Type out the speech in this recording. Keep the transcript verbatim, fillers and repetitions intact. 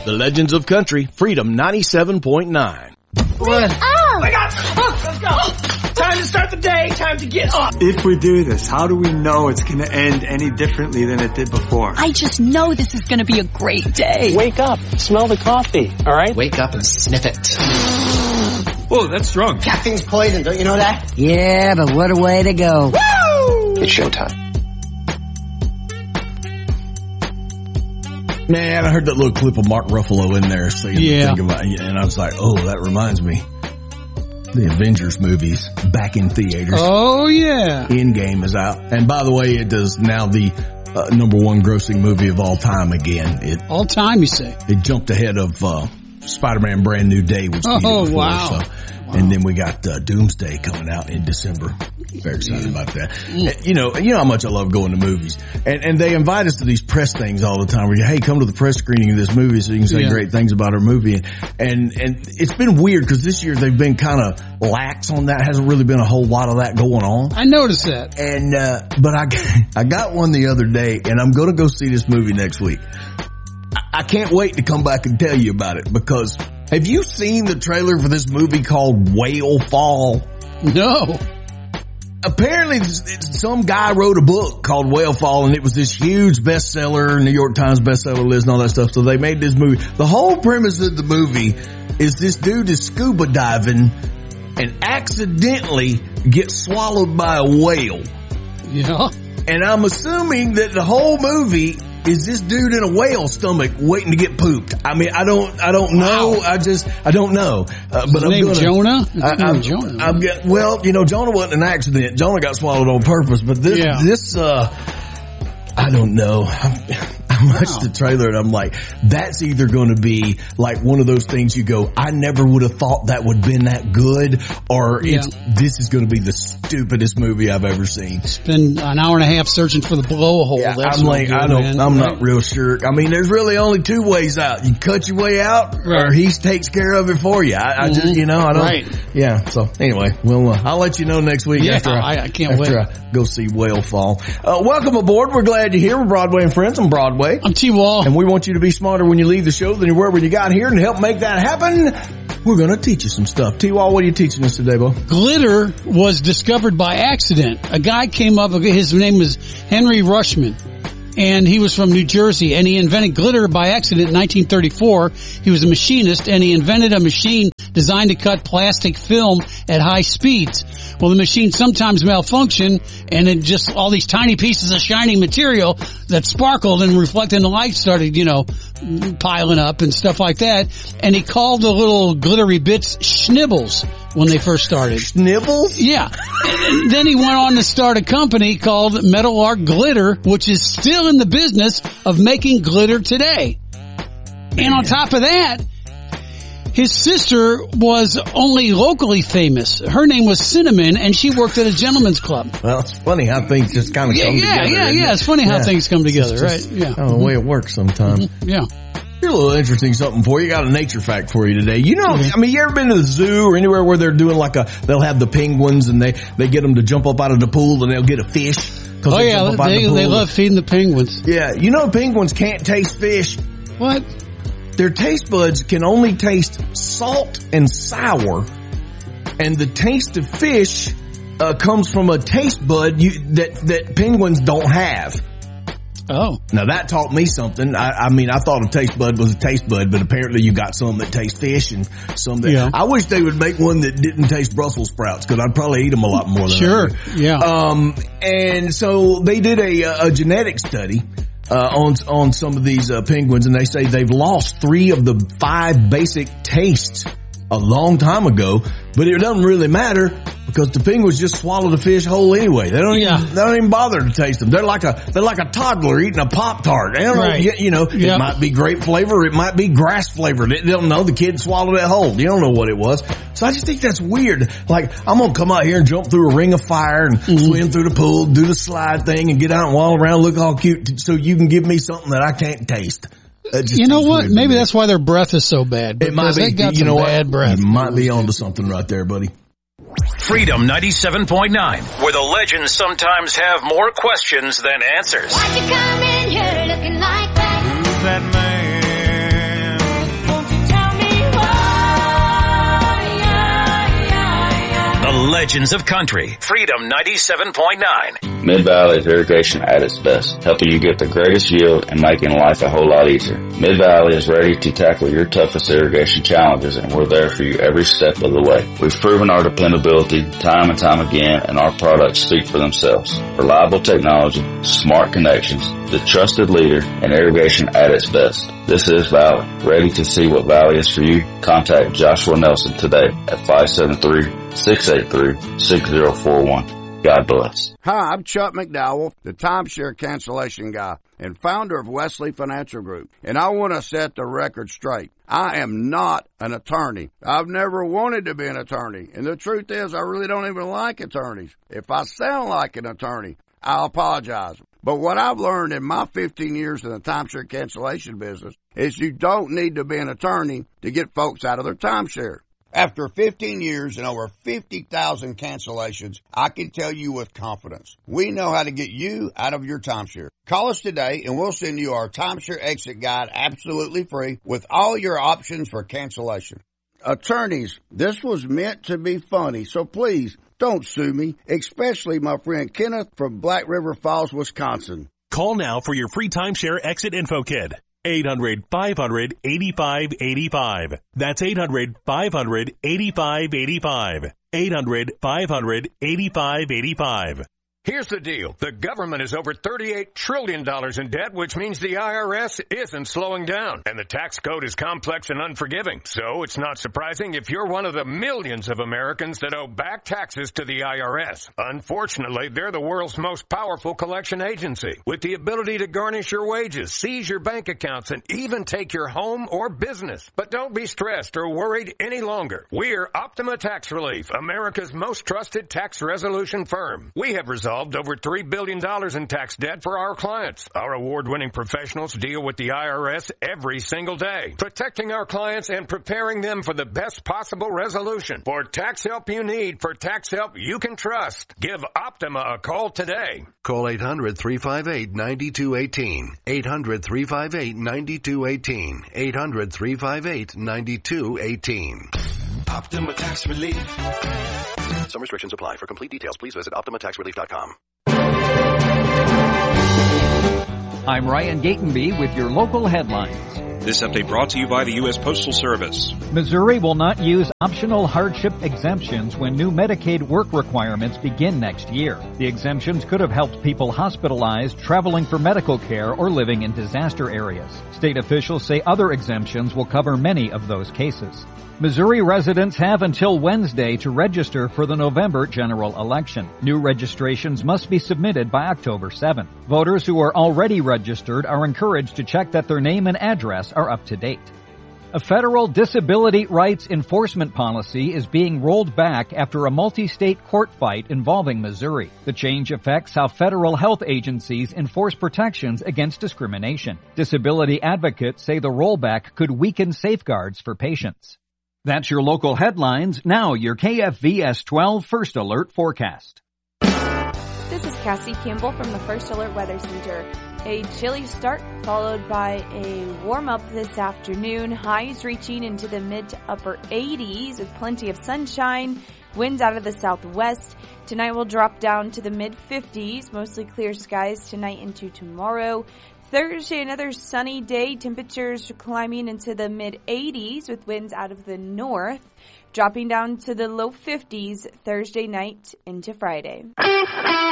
The Legends of Country, Freedom ninety-seven point nine. What? Oh! I got it! Let's go! Time to start the day, time to get up! If we do this, how do we know it's going to end any differently than it did before? I just know this is going to be a great day. Wake up, smell the coffee, all right? Wake up and sniff it. Whoa, that's strong. Caffeine's poison, don't you know that? Yeah, but what a way to go. Woo! It's showtime. Man, I heard that little clip of Mark Ruffalo in there saying, yeah. think about it, and I was like, oh, that reminds me. The Avengers movies back in theaters. Oh, yeah. Endgame is out. And by the way, it is now the uh, number one grossing movie of all time again. It, all time, you say? It jumped ahead of uh, Spider-Man Brand New Day, which oh, before, wow. So. Wow. And then we got uh, Doomsday coming out in December. Very excited about that. Mm. You know, you know how much I love going to movies. And and they invite us to these press things all the time where you, hey, come to the press screening of this movie so you can say yeah. great things about our movie. And and, and it's been weird because this year they've been kind of lax on that. Hasn't really been a whole lot of that going on. I noticed that. And uh but I I got one the other day, and I'm going to go see this movie next week. I, I can't wait to come back and tell you about it, because have you seen the trailer for this movie called Whale Fall? No. Apparently some guy wrote a book called Whale Fall, and it was this huge bestseller, New York Times bestseller list and all that stuff. So they made this movie. The whole premise of the movie is this dude is scuba diving and accidentally gets swallowed by a whale. Yeah. And I'm assuming that the whole movie is this dude in a whale stomach waiting to get pooped. I mean, I don't, I don't know. Wow. I just, I don't know. Uh, but His I'm name gonna, Jonah? I, I'm, Jonah. I'm get, well, you know, Jonah wasn't an accident. Jonah got swallowed on purpose. But this, yeah. this, uh, I don't know. I watched wow. the trailer and I'm like, that's either going to be like one of those things you go, I never would have thought that would have been that good, or yeah. it's, this is going to be the stupidest movie I've ever seen. Spend an hour and a half searching for the blowhole. Yeah, that's I'm like, I don't, man. I'm right. not real sure. I mean, there's really only two ways out. You cut your way out, right. or he takes care of it for you. I, I mm-hmm. just, you know, I don't. Right. Yeah. So anyway, well, uh, I'll let you know next week yeah, after I, I, I can't after wait. I go see Whale Fall. Uh, welcome aboard. We're glad you're here. We're Broadway and Friends on Broadway. I'm T-Wall. And we want you to be smarter when you leave the show than you were when you got here. And to help make that happen, we're going to teach you some stuff. T-Wall, what are you teaching us today, Bo? Glitter was discovered by accident. A guy came up, his name was Henry Rushman, and he was from New Jersey, and he invented glitter by accident in nineteen thirty-four. He was a machinist, and he invented a machine designed to cut plastic film at high speeds. Well, the machine sometimes malfunctioned, and it just, all these tiny pieces of shiny material that sparkled and reflected in the light started, you know, piling up and stuff like that. And he called the little glittery bits Schnibbles when they first started. Schnibbles? Yeah. And then he went on to start a company called Metal Art Glitter, which is still in the business of making glitter today. Man. And on top of that, his sister was only locally famous. Her name was Cinnamon, and she worked at a gentleman's club. Well, it's funny how things just kind of yeah, come yeah, together. Yeah, yeah, yeah. It's funny how yeah. things come together, it's just, right? Yeah. Kind of the way it works sometimes. Mm-hmm. Yeah. Here's a little interesting something for you. Got a nature fact for you today. You know, mm-hmm. I mean, you ever been to the zoo or anywhere where they're doing like a, they'll have the penguins and they, they get them to jump up out of the pool and they'll get a fish. Oh, they yeah, they, the they love feeding the penguins. Yeah, you know penguins can't taste fish. What? Their taste buds can only taste salt and sour, and the taste of fish uh, comes from a taste bud you, that that penguins don't have. Oh. Now that taught me something. I, I mean, I thought a taste bud was a taste bud, but apparently you got some that taste fish and some that, yeah. I wish they would make one that didn't taste Brussels sprouts, cause I'd probably eat them a lot more than sure. I do. Yeah. Um, and so they did a, a genetic study, uh, on, on some of these, uh, penguins, and they say they've lost three of the five basic tastes a long time ago, but it doesn't really matter because the penguins just swallow the fish whole anyway. They don't yeah. even, they don't even bother to taste them. They're like a, they're like a toddler eating a Pop-Tart. They don't right. know, you know, yep. It might be grape flavor, it might be grass flavor. They don't know. The kid swallowed it whole. You don't know what it was. So I just think that's weird. Like, I'm gonna come out here and jump through a ring of fire and mm-hmm. swim through the pool, do the slide thing and get out and walk around, look all cute so you can give me something that I can't taste. You know what? Maybe that's why their breath is so bad. It might be. They got you some know bad what? breath. You might be onto something right there, buddy. Freedom ninety-seven point nine, where the legends sometimes have more questions than answers. Why'd you come in here looking like that? Who's that man? legends of country. Freedom ninety-seven point nine. Mid-Valley's irrigation at its best, helping you get the greatest yield and making life a whole lot easier. Mid-Valley is ready to tackle your toughest irrigation challenges, and we're there for you every step of the way. We've proven our dependability time and time again, and our products speak for themselves. Reliable technology, smart connections, the trusted leader, and irrigation at its best. This is Valley. Ready to see what Valley is for you? Contact Joshua Nelson today at five seven three, six eight three, six zero four one. God bless. Hi, I'm Chuck McDowell, the timeshare cancellation guy and founder of Wesley Financial Group. And I want to set the record straight. I am not an attorney. I've never wanted to be an attorney. And the truth is, I really don't even like attorneys. If I sound like an attorney, I apologize. But what I've learned in my fifteen years in the timeshare cancellation business is you don't need to be an attorney to get folks out of their timeshare. After fifteen years and over fifty thousand cancellations, I can tell you with confidence, we know how to get you out of your timeshare. Call us today and we'll send you our timeshare exit guide absolutely free with all your options for cancellation. Attorneys, this was meant to be funny, so please don't sue me, especially my friend Kenneth from Black River Falls, Wisconsin. Call now for your free timeshare exit info kit. eight hundred, five hundred, eighty-five eighty-five. That's eight hundred, five hundred, eighty-five eighty-five. eight hundred, five hundred, eighty-five eighty-five. Here's the deal. The government is over thirty-eight trillion dollars in debt, which means the I R S isn't slowing down. And the tax code is complex and unforgiving. So it's not surprising if you're one of the millions of Americans that owe back taxes to the I R S. Unfortunately, they're the world's most powerful collection agency, with the ability to garnish your wages, seize your bank accounts, and even take your home or business. But don't be stressed or worried any longer. We're Optima Tax Relief, America's most trusted tax resolution firm. We have resolved over three billion dollars in tax debt for our clients. Our award-winning professionals deal with the I R S every single day, protecting our clients and preparing them for the best possible resolution. For tax help you need, for tax help you can trust, give Optima a call today. Call eight hundred, three five eight, nine two one eight. eight hundred, three five eight, nine two one eight. eight hundred, three five eight, nine two one eight. Optima Tax Relief. Some restrictions apply. For complete details, please visit Optima Tax Relief dot com. I'm Ryan Gatenby with your local headlines. This update brought to you by the U S Postal Service. Missouri will not use optional hardship exemptions when new Medicaid work requirements begin next year. The exemptions could have helped people hospitalized, traveling for medical care, or living in disaster areas. State officials say other exemptions will cover many of those cases. Missouri residents have until Wednesday to register for the November general election. New registrations must be submitted by October seventh. Voters who are already registered are encouraged to check that their name and address are up to date. A federal disability rights enforcement policy is being rolled back after a multi-state court fight involving Missouri. The change affects how federal health agencies enforce protections against discrimination. Disability advocates say the rollback could weaken safeguards for patients. That's your local headlines. Now your K F V S twelve First Alert forecast. This is Cassie Campbell from the First Alert Weather Center. A chilly start followed by a warm-up this afternoon. Highs reaching into the mid to upper eighties with plenty of sunshine. Winds out of the southwest. Tonight will drop down to the mid fifties. Mostly clear skies tonight into tomorrow. Thursday, another sunny day. Temperatures climbing into the mid eighties with winds out of the north. Dropping down to the low fifties Thursday night into Friday.